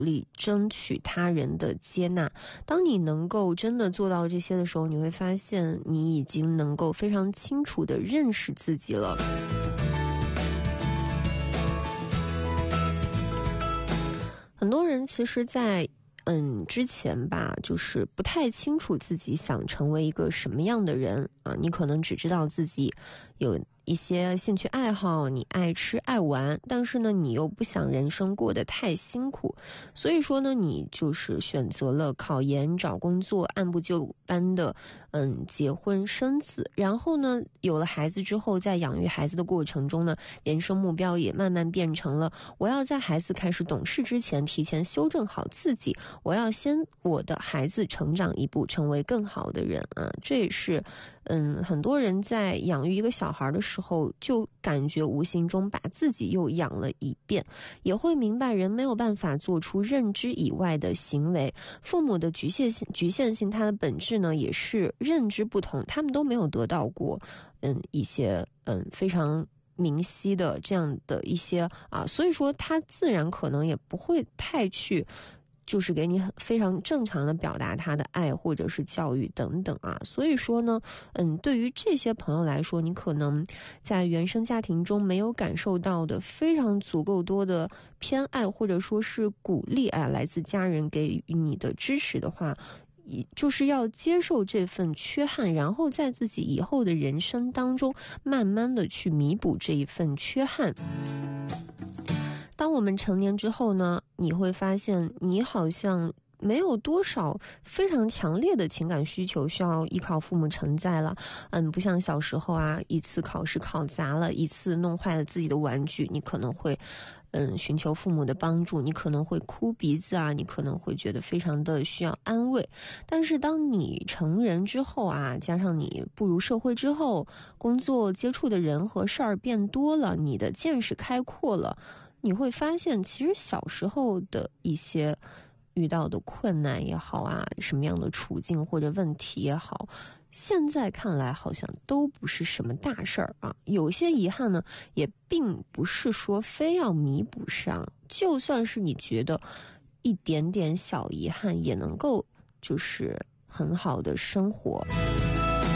力争取他人的接纳。当你能够真的做到这些的时候，你会发现你已经能够非常清楚地认识自己了。很多人其实在之前吧，就是不太清楚自己想成为一个什么样的人啊。你可能只知道自己有一些兴趣爱好，你爱吃爱玩，但是呢你又不想人生过得太辛苦，所以说呢你就是选择了考研找工作，按部就班的结婚生子，然后呢有了孩子之后，在养育孩子的过程中呢，人生目标也慢慢变成了我要在孩子开始懂事之前提前修正好自己，我要先我的孩子成长一步，成为更好的人啊。这也是很多人在养育一个小孩的时候，就感觉无形中把自己又养了一遍，也会明白人没有办法做出认知以外的行为，父母的局限性它的本质呢也是认知不同，他们都没有得到过一些非常明晰的这样的一些所以说他自然可能也不会太去就是给你非常正常的表达他的爱或者是教育等等所以说呢对于这些朋友来说，你可能在原生家庭中没有感受到的非常足够多的偏爱或者说是鼓励来自家人给予你的支持的话，就是要接受这份缺憾，然后在自己以后的人生当中慢慢的去弥补这一份缺憾。当我们成年之后呢，你会发现你好像没有多少非常强烈的情感需求需要依靠父母承载了。不像小时候一次考试考砸了，一次弄坏了自己的玩具，你可能会寻求父母的帮助，你可能会哭鼻子你可能会觉得非常的需要安慰。但是当你成人之后加上你步入社会之后，工作接触的人和事儿变多了，你的见识开阔了，你会发现其实小时候的一些遇到的困难也好什么样的处境或者问题也好，现在看来好像都不是什么大事儿有些遗憾呢也并不是说非要弥补上，就算是你觉得一点点小遗憾也能够就是很好的生活。